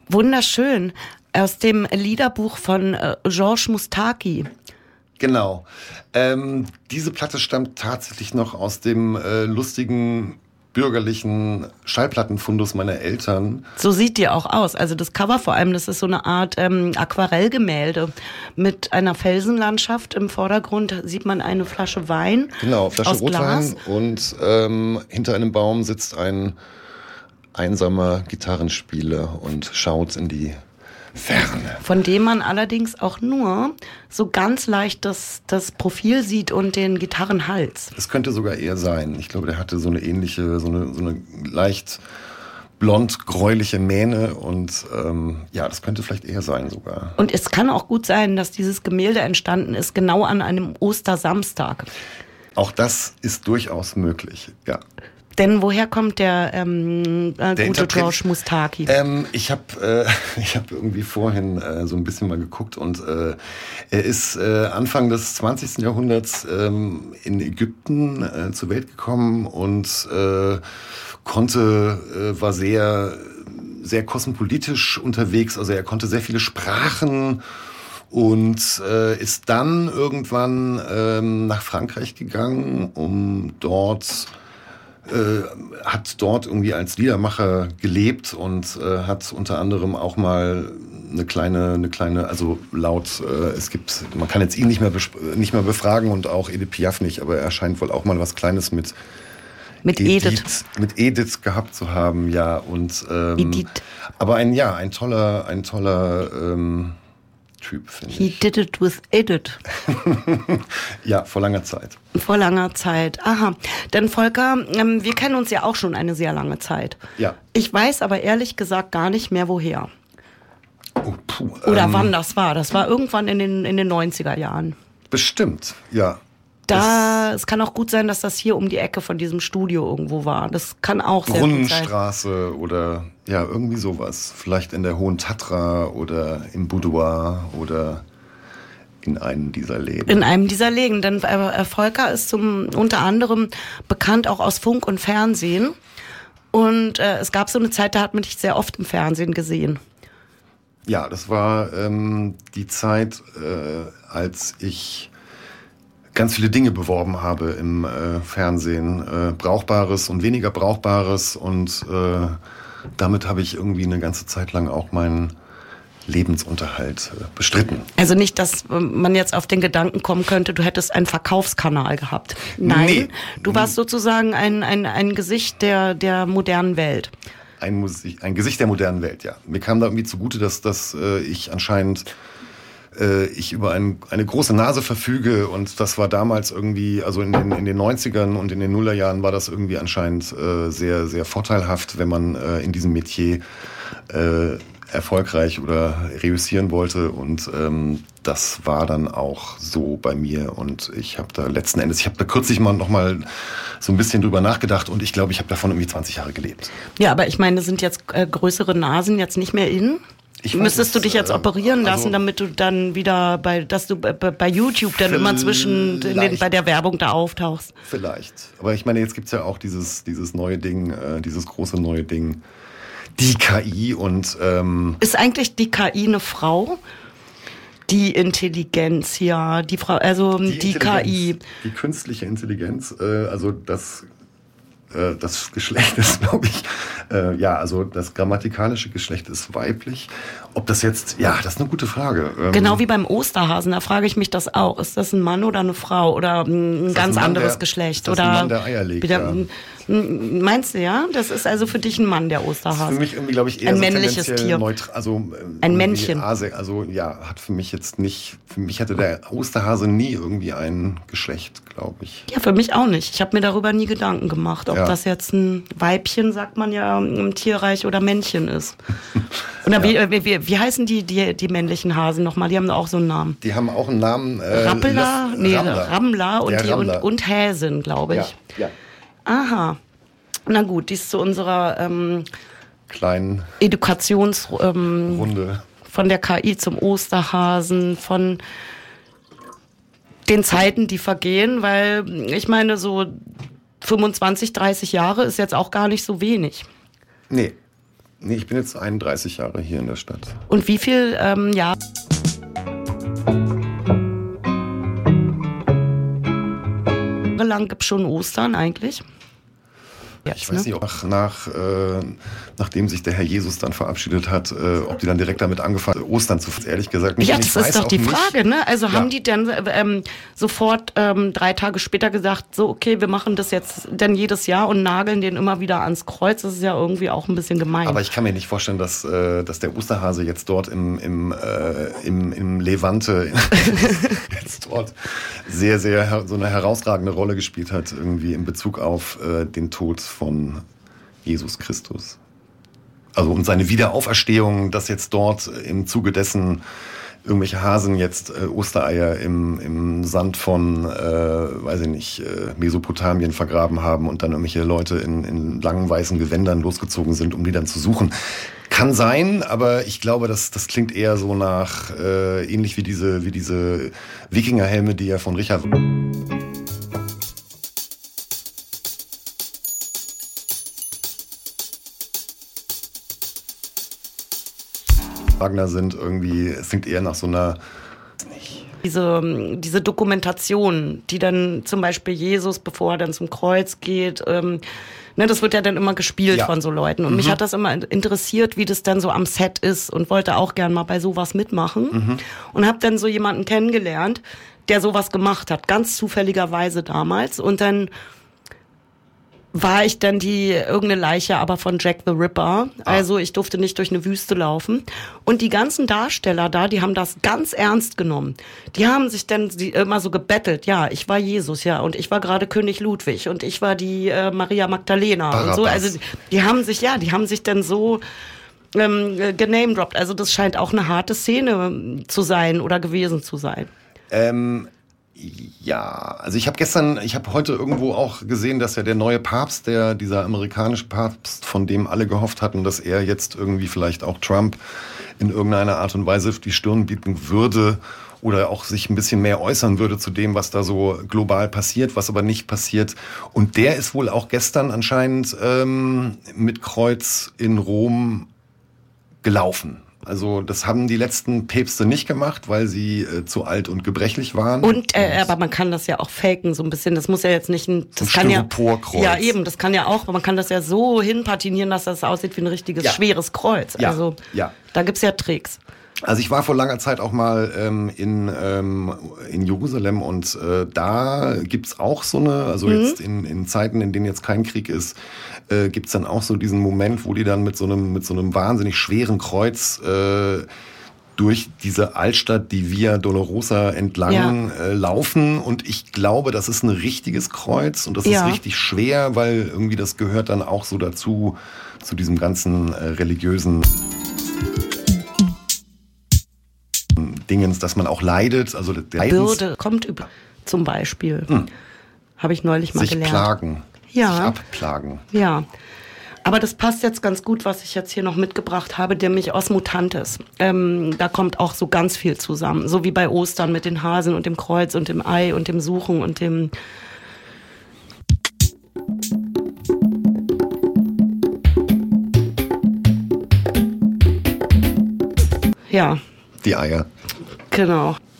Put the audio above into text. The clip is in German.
Wunderschön. Aus dem Liederbuch von Georges Moustaki. Genau. Diese Platte stammt tatsächlich noch aus dem lustigen bürgerlichen Schallplattenfundus meiner Eltern. So sieht die auch aus. Also das Cover vor allem, das ist so eine Art Aquarellgemälde mit einer Felsenlandschaft. Im Vordergrund sieht man eine Flasche Wein. Genau, Flasche aus Rotwein. Glas. Und hinter einem Baum sitzt ein einsamer Gitarrenspieler und schaut in die Ferne. Von dem man allerdings auch nur so ganz leicht das Profil sieht und den Gitarrenhals. Es könnte sogar eher sein. Ich glaube, der hatte so eine ähnliche, so eine leicht blond-gräuliche Mähne und das könnte vielleicht eher sein sogar. Und es kann auch gut sein, dass dieses Gemälde entstanden ist genau an einem Ostersamstag. Auch das ist durchaus möglich, ja. Denn woher kommt der gute Georges Moustaki? Ich hab irgendwie vorhin so ein bisschen mal geguckt und er ist Anfang des 20. Jahrhunderts in Ägypten zur Welt gekommen und war sehr, sehr kosmopolitisch unterwegs. Also er konnte sehr viele Sprachen und ist dann irgendwann nach Frankreich gegangen, hat dort irgendwie als Liedermacher gelebt und hat unter anderem auch mal eine kleine, also laut, man kann jetzt ihn nicht mehr befragen und auch Edith Piaf nicht, aber er scheint wohl auch mal was Kleines mit Edith gehabt zu haben, ja, und Edith. Aber ein toller Typ, finde ich. He did it with Edith. Ja, vor langer Zeit. Vor langer Zeit, aha. Denn Volker, wir kennen uns ja auch schon eine sehr lange Zeit. Ja. Ich weiß aber ehrlich gesagt gar nicht mehr, woher. Oh, Oder wann das war. Das war irgendwann in den 90er Jahren. Bestimmt, ja. Es kann auch gut sein, dass das hier um die Ecke von diesem Studio irgendwo war. Das kann auch sehr gut sein. Brunnenstraße oder ja, irgendwie sowas. Vielleicht in der Hohen Tatra oder im Boudoir oder in einem dieser Läden. In einem dieser Läden, denn Volker ist unter anderem bekannt auch aus Funk und Fernsehen. Und es gab so eine Zeit, da hat man dich sehr oft im Fernsehen gesehen. Ja, das war die Zeit, als ich ganz viele Dinge beworben habe im Fernsehen. Brauchbares und weniger Brauchbares. Und damit habe ich irgendwie eine ganze Zeit lang auch meinen Lebensunterhalt bestritten. Also nicht, dass man jetzt auf den Gedanken kommen könnte, du hättest einen Verkaufskanal gehabt. Nein, nee. Du warst sozusagen ein Gesicht der modernen Welt. Ein Gesicht der modernen Welt, ja. Mir kam da irgendwie zugute, dass ich anscheinend über eine große Nase verfüge und das war damals irgendwie, also in den 90ern und in den Nullerjahren war das irgendwie anscheinend sehr, sehr vorteilhaft, wenn man in diesem Metier erfolgreich oder reüssieren wollte und das war dann auch so bei mir und ich habe da kürzlich noch mal so ein bisschen drüber nachgedacht und ich glaube, ich habe davon irgendwie 20 Jahre gelebt. Ja, aber ich meine, sind jetzt größere Nasen jetzt nicht mehr in? Müsstest du dich jetzt operieren lassen, damit du dann wieder bei YouTube dann immer bei der Werbung da auftauchst? Vielleicht. Aber ich meine, jetzt gibt's ja auch dieses neue Ding, dieses große neue Ding, die KI und ist eigentlich die KI eine Frau? Die Intelligenz, ja, die Frau, also die KI. Die künstliche Intelligenz, also das Geschlecht ist, glaube ich, also das grammatikalische Geschlecht ist weiblich. Ob das jetzt, das ist eine gute Frage. Genau wie beim Osterhasen, da frage ich mich das auch. Ist das ein Mann oder eine Frau oder ein ganz anderes Geschlecht? Ist das ein Mann, der Eier legt, ja. Meinst du, ja? Das ist also für dich ein Mann, der Osterhase. Das ist für mich irgendwie, glaube ich, eher ein so männliches Tier. Ein Männchen. Hat für mich jetzt nicht, für mich hatte der Osterhase nie irgendwie ein Geschlecht, glaube ich. Ja, für mich auch nicht. Ich habe mir darüber nie Gedanken gemacht, ob das jetzt ein Weibchen, sagt man ja im Tierreich, oder Männchen ist. Oder wie heißen die männlichen Hasen nochmal? Die haben auch so einen Namen. Die haben auch einen Namen. Rammler und und Häsin, glaube ich. Ja. Aha. Na gut, dies zu unserer kleinen Edukationsrunde von der KI zum Osterhasen, von den Zeiten, die vergehen, weil ich meine, so 25, 30 Jahre ist jetzt auch gar nicht so wenig. Nee. Nee, ich bin jetzt 31 Jahre hier in der Stadt. Und wie viel Jahre lang gibt es schon Ostern eigentlich? Ich weiß nicht, ob nachdem sich der Herr Jesus dann verabschiedet hat, ob die dann direkt damit angefangen haben, Ostern zu feiern. Ehrlich gesagt nicht. Ja, das ist doch die Frage, ne? Also haben die dann sofort 3 Tage später gesagt, so okay, wir machen das jetzt dann jedes Jahr und nageln den immer wieder ans Kreuz. Das ist ja irgendwie auch ein bisschen gemein. Aber ich kann mir nicht vorstellen, dass der Osterhase jetzt dort im Levante jetzt dort sehr, sehr so eine herausragende Rolle gespielt hat, irgendwie in Bezug auf den Tod von Jesus Christus. Also und seine Wiederauferstehung, dass jetzt dort im Zuge dessen irgendwelche Hasen jetzt Ostereier im Sand von, weiß ich nicht, Mesopotamien vergraben haben und dann irgendwelche Leute in langen weißen Gewändern losgezogen sind, um die dann zu suchen. Kann sein, aber ich glaube, das klingt eher so nach, ähnlich wie diese Wikingerhelme, die ja von Richard Wagner sind irgendwie, es klingt eher nach so einer... Diese Dokumentation, die dann zum Beispiel Jesus, bevor er dann zum Kreuz geht, das wird ja dann immer gespielt von so Leuten. Und mich hat das immer interessiert, wie das dann so am Set ist und wollte auch gern mal bei sowas mitmachen. Und habe dann so jemanden kennengelernt, der sowas gemacht hat, ganz zufälligerweise damals. Und dann war ich dann irgendeine Leiche, aber von Jack the Ripper. Also ich durfte nicht durch eine Wüste laufen. Und die ganzen Darsteller da, die haben das ganz ernst genommen. Die haben sich dann immer so gebettelt. Ja, ich war Jesus, ja. Und ich war gerade König Ludwig. Und ich war die Maria Magdalena. Barabbas. Und so. Also die haben sich dann so genamedroppt. Also das scheint auch eine harte Szene zu sein oder gewesen zu sein. Ja, also ich habe heute irgendwo auch gesehen, dass ja der neue Papst, dieser amerikanische Papst, von dem alle gehofft hatten, dass er jetzt irgendwie vielleicht auch Trump in irgendeiner Art und Weise die Stirn bieten würde oder auch sich ein bisschen mehr äußern würde zu dem, was da so global passiert, was aber nicht passiert. Und der ist wohl auch gestern anscheinend mit Kreuz in Rom gelaufen. Also das haben die letzten Päpste nicht gemacht, weil sie zu alt und gebrechlich waren. Und aber man kann das ja auch faken so ein bisschen. Das muss ja jetzt nicht das kann Styroporkreuz. Ja, eben, das kann ja auch, man kann das ja so hinpatinieren, dass das aussieht wie ein richtiges schweres Kreuz. Ja. Also da gibt's ja Tricks. Also ich war vor langer Zeit auch mal in Jerusalem und da gibt's auch so eine, also jetzt in Zeiten, in denen jetzt kein Krieg ist, gibt's dann auch so diesen Moment, wo die dann mit so einem wahnsinnig schweren Kreuz durch diese Altstadt, die Via Dolorosa entlang laufen. Und ich glaube, das ist ein richtiges Kreuz und das ist richtig schwer, weil irgendwie das gehört dann auch so dazu, zu diesem ganzen religiösen Dingens, dass man auch leidet. Also der Bürde kommt über, zum Beispiel. Habe ich neulich mal gelernt. Sich plagen. Ja. Sich abplagen. Ja. Aber das passt jetzt ganz gut, was ich jetzt hier noch mitgebracht habe, nämlich Os Mutantes. Da kommt auch so ganz viel zusammen. So wie bei Ostern mit den Hasen und dem Kreuz und dem Ei und dem Suchen und dem... Ja. Die Eier. Genau.